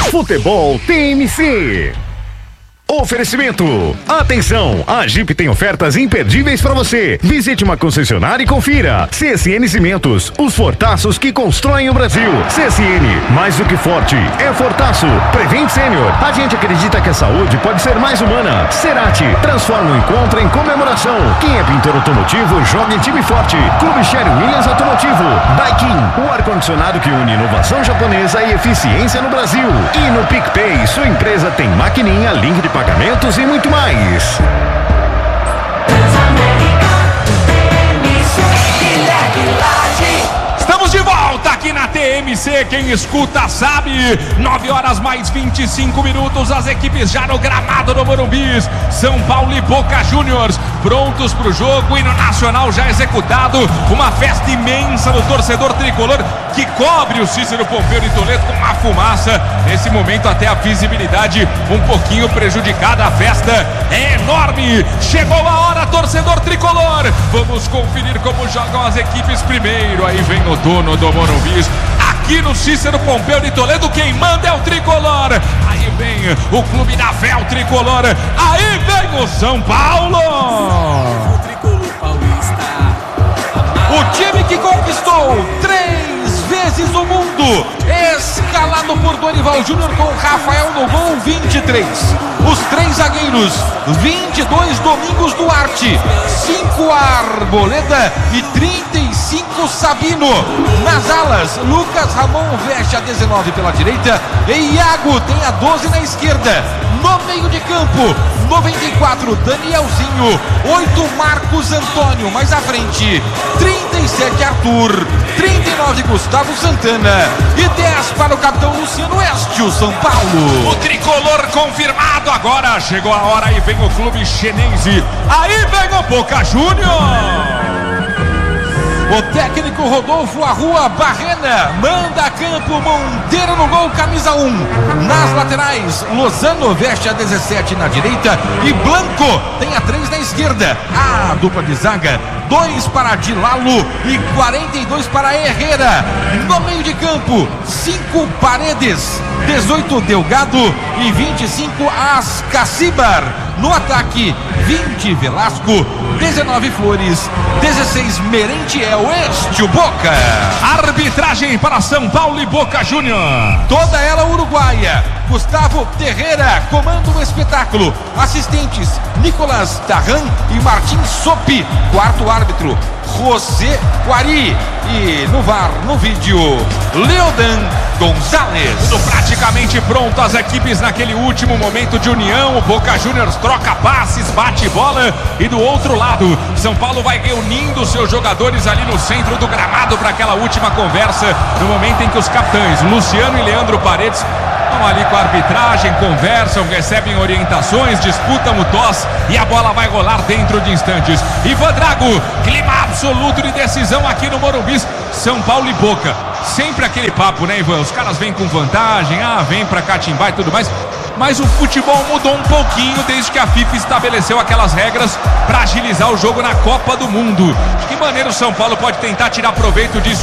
Futebol TMC. Oferecimento. Atenção, a Jeep tem ofertas imperdíveis para você. Visite uma concessionária e confira. CSN Cimentos, os fortaços que constroem o Brasil. CSN, mais do que forte, é fortaço. Prevent Senior, a gente acredita que a saúde pode ser mais humana. Cerati, transforma o encontro em comemoração. Quem é pintor automotivo, joga em time forte. Clube Sherwin Williams Automotivo. Daikin, o ar-condicionado que une inovação japonesa e eficiência no Brasil. E no PicPay, sua empresa tem maquininha, link de pagamentos e muito mais. Estamos de volta aqui na TMC, quem escuta sabe. 9 horas mais 25 minutos, as equipes já no gramado do Morumbi. São Paulo e Boca Juniors prontos para o jogo, hino nacional já executado, uma festa imensa do torcedor tricolor que cobre o Cícero Pompeu de Toledo com uma fumaça. Nesse momento até a visibilidade um pouquinho prejudicada, a festa é enorme. Chegou a hora, torcedor tricolor, vamos conferir como jogam as equipes primeiro. Aí vem o dono do Morumbi, aqui no Cícero Pompeu de Toledo, quem manda é o tricolor. Aí vem o clube da fé, o tricolor. Aí vem o São Paulo, o time que conquistou 3 vezes o mundo, escalado por Dorival Júnior com Rafael no gol, 23. Os 3 zagueiros, 22 Domingos Duarte, 5 Arboleda e 35 Sabino. Nas alas, Lucas Ramon veste a 19 pela direita e Iago tem a 12 na esquerda. No meio de campo, 94 Danielzinho, 8 Marcos Antônio, mais à frente 37 Arthur, 39 Gustavo Santana e 10 para o capitão Luciano Oeste, o São Paulo. O tricolor confirmado, agora chegou a hora e vem o clube chinense. Aí vem o Boca Juniors. O técnico Rodolfo Arrua Barrena manda a campo, Monteiro no gol, camisa 1. Nas laterais, Lozano veste a 17 na direita e Blanco tem a 3 na esquerda. A dupla de zaga, 2 para Dilalo e 42 para Herrera. No meio de campo, 5 Paredes, 18 Delgado e 25 Ascacibar. No ataque, 20 Velasco, 19 Flores, 16 Merentiel, este o Boca. Arbitragem para São Paulo e Boca Júnior, toda ela uruguaia. Gustavo Terreira comanda o espetáculo. Assistentes, Nicolas Tarran e Martin Sopi. Quarto árbitro, José Guari. E no VAR, no vídeo, Leodan Gonzalez. Tudo praticamente pronto, as equipes naquele último momento de união. O Boca Juniors troca passes, bate bola. E do outro lado, São Paulo vai reunindo seus jogadores ali no centro do gramado para aquela última conversa. No momento em que os capitães Luciano e Leandro Paredes estão ali com a arbitragem, conversam, recebem orientações, disputam o toss e a bola vai rolar dentro de instantes. Ivan Drago, clima absoluto de decisão aqui no Morumbi. São Paulo e Boca, sempre aquele papo, né, Ivan? Os caras vêm com vantagem, vem pra catimbar e tudo mais. Mas o futebol mudou um pouquinho desde que a FIFA estabeleceu aquelas regras para agilizar o jogo na Copa do Mundo. De que maneira o São Paulo pode tentar tirar proveito disso